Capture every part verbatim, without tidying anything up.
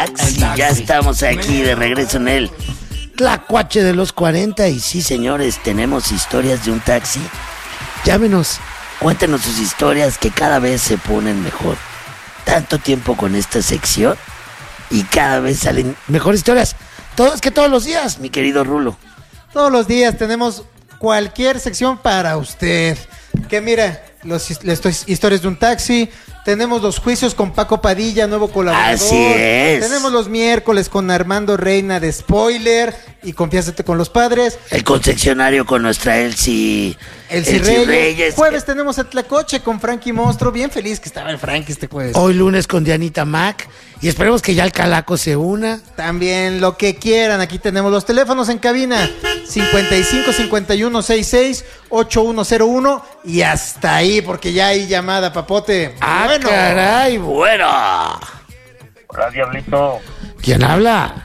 taxi. Ya estamos aquí de regreso en el Tlacuache de los cuarenta. Y sí, señores, tenemos historias de un taxi. Llámenos, cuéntenos sus historias que cada vez se ponen mejor. Tanto tiempo con esta sección y cada vez salen mejores historias. Todos que todos los días, mi querido Rulo. Todos los días tenemos cualquier sección para usted. Que mira, los, las historias de un taxi. Tenemos los juicios con Paco Padilla, nuevo colaborador. Así es. Tenemos los miércoles con Armando Reina de Spoiler y Confiásate con los Padres. El concesionario con nuestra Elsie, Elsie, Elsie Reyes. Reyes. Jueves que... tenemos el Tlacoche con Frankie Monstruo. Bien feliz que estaba el Frankie este jueves. Hoy lunes con Dianita Mac. Y esperemos que ya el Calaco se una. También lo que quieran. Aquí tenemos los teléfonos en cabina. cincuenta y cinco, cincuenta y uno, sesenta y seis, ochenta y uno cero uno. Y hasta ahí, porque ya hay llamada, papote. Ah, bueno. Caray, bueno. Hola, Diablito. ¿Quién habla?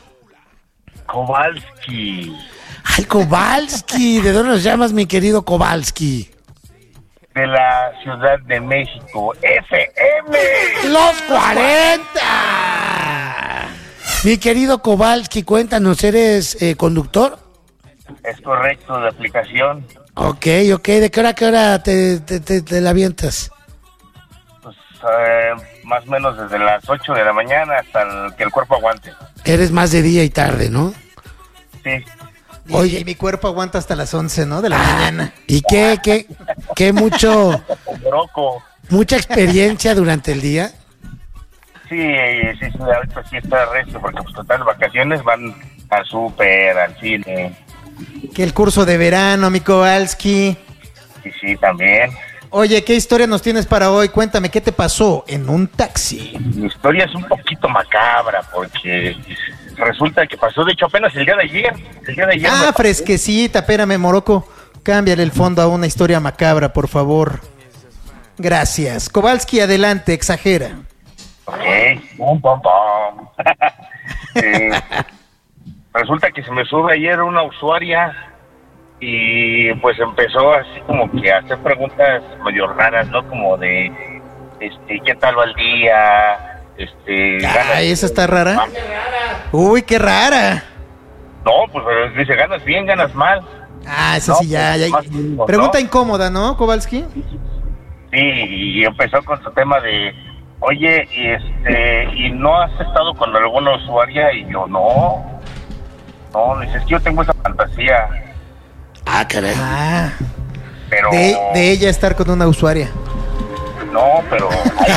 Kowalski. Ay, Kowalski. ¿De dónde nos llamas, mi querido Kowalski? De la Ciudad de México, F M. ¡Los cuarenta! Mi querido Kowalski, cuéntanos, ¿eres eh, conductor? Es correcto, de aplicación. Ok, ok. ¿De qué hora a qué hora te, te, te, te la avientas? Pues eh, más o menos desde las ocho de la mañana hasta el, que el cuerpo aguante. Eres más de día y tarde, ¿no? Sí. Y, Oye, y mi cuerpo aguanta hasta las once, ¿no? De la ah, mañana. ¿Y qué, qué, qué mucho... Broco. ¿Mucha experiencia durante el día? Sí, sí, sí, ahorita sí está recio, porque pues total vacaciones van al súper, al cine. Que el curso de verano, mi Kowalski. Sí, sí, también. Oye, ¿qué historia nos tienes para hoy? Cuéntame, ¿qué te pasó en un taxi? Mi historia es un poquito macabra, porque... resulta que pasó, de hecho, apenas el día de ayer. El día de ayer ah, fresquecita, espérame, Morocco. Cámbiale el fondo a una historia macabra, por favor. Gracias. Kowalski, adelante, exagera. Ok, pum, pum, pum. eh, resulta que se me sube ayer una usuaria y pues empezó así como que a hacer preguntas medio raras, ¿no? Como de, este, ¿qué tal va el día? Este, ah, ¿esa está rara? Ah, uy, qué rara. No, pues dice, ganas bien, ganas mal. Ah, eso no, sí, ya, pues, ya. Mismo, pregunta ¿no? Incómoda, ¿no, Kowalski? Sí, y empezó con su tema de, oye, y este, ¿y no has estado con alguna usuaria? Y yo, no. No, dices que yo tengo esa fantasía. Ah, caray. Ah, pero... de, de ella estar con una usuaria. No, pero ahí,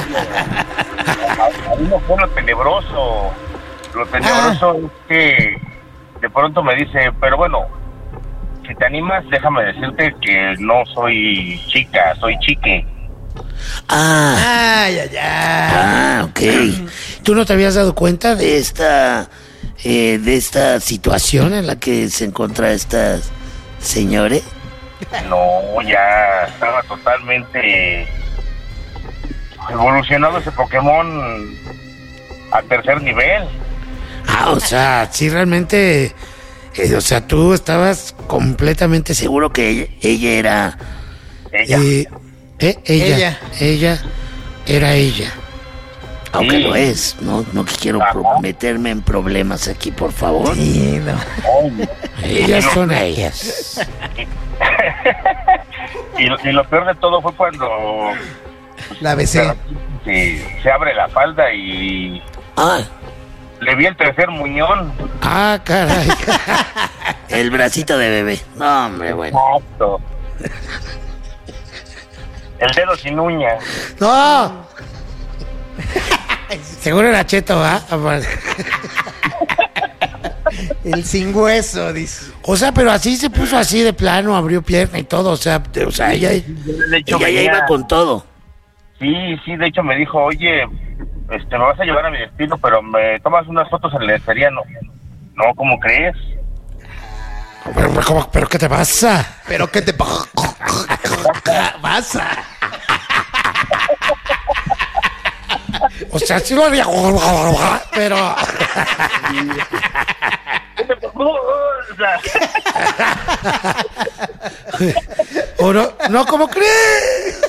ahí no fue lo tenebroso. Lo tenebroso ah. es que de pronto me dice, pero bueno, si te animas, déjame decirte que no soy chica, soy chique. Ah, ay, ay, ay. Ah, ok. ¿Tú no te habías dado cuenta de esta, eh, de esta situación en la que se encuentra esta señora? No, ya estaba totalmente evolucionado ese Pokémon a tercer nivel. Ah, o sea, sí realmente, eh, o sea, tú estabas completamente seguro que ella, ella era... Ella. Eh, eh, ella, ella. Ella era ella. Aunque sí. Lo es, no, no quiero pro- meterme en problemas aquí, por favor. Sí, no. Ellas son ellas. y, lo, y lo peor de todo fue cuando... La besé. Se, se abre la falda y... Ah. Le vi el tercer muñón. Ah, caray. El bracito de bebé. No, hombre, bueno. Exacto. El dedo sin uña. No. Seguro era cheto, ¿ah? El sin hueso, dice. O sea, pero así se puso así de plano, abrió pierna y todo. O sea, de, o sea ella, de hecho, ella venía, ya iba con todo. Sí, sí, de hecho me dijo, oye, este, me vas a llevar a mi destino, pero me tomas unas fotos en la lencería. No, no, ¿cómo crees? Pero, pero, pero ¿qué te pasa? ¿Pero qué te pasa? O sea, sí lo haría, pero... ¿O no? ¿No, cómo crees?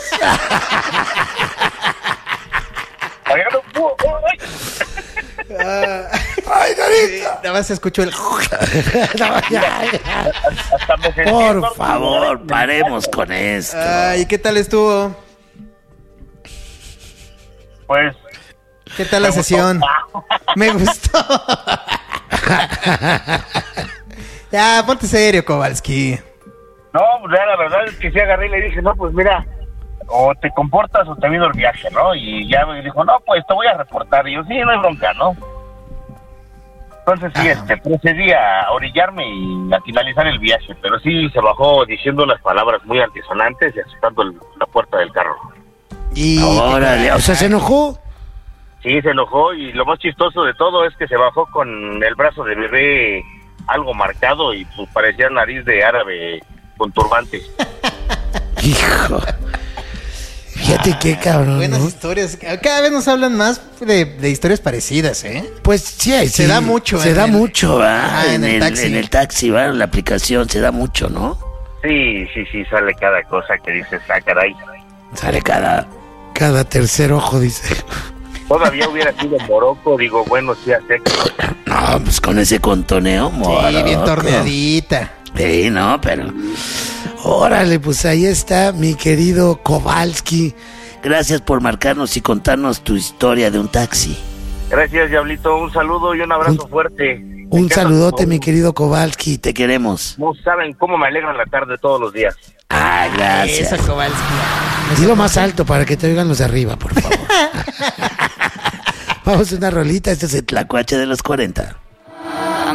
¡Ay, carita! Nada más se escuchó el... No, ya, ya. Hasta me sentí Por sordo. favor, paremos con esto. Ay, ¿qué tal estuvo? Pues, ¿Qué tal la me sesión? gustó. Me gustó. Ya, ponte serio, Kowalski. No, pues ya la verdad es que sí agarré y le dije, no, pues mira, o te comportas o te vino el viaje, ¿no? Y ya me dijo, no, pues te voy a reportar. Y yo, sí, no hay bronca, ¿no? Entonces sí, este, procedí a orillarme y a finalizar el viaje, pero sí se bajó diciendo unas palabras muy antisonantes y asustando el- la puerta del carro. Y... Órale, o sea, ¿se enojó? Sí, se enojó y lo más chistoso de todo es que se bajó con el brazo de bebé algo marcado y pues parecía nariz de árabe con turbante. Hijo. Fíjate qué cabrón, Buenas ¿no? historias. Cada vez nos hablan más de, de historias parecidas, ¿eh? Pues sí, hay- Se sí, da mucho Se en da el- mucho, ¿verdad? Ajá, en el taxi. En el taxi, ¿verdad? En la aplicación se da mucho, ¿no? Sí, sí, sí, sale cada cosa que dices, ah, caray. Sale cada, cada tercer ojo, dice. Todavía hubiera sido Morocco, digo, bueno, sí, acepto. No, pues con ese contoneo, Sí, Morocco. bien torneadita. Sí, no, pero... Órale, pues ahí está mi querido Kowalski. Gracias por marcarnos y contarnos tu historia de un taxi. Gracias, Diablito, un saludo y un abrazo Un- fuerte. Me Un encanta saludote, tu- mi querido Kowalski, te queremos. No saben cómo me alegran la tarde todos los días. Ah, gracias. Eso, Kowalski. Dilo más alto para que te oigan los de arriba, por favor. Vamos a una rolita, este es el Tlacuache de los cuarenta.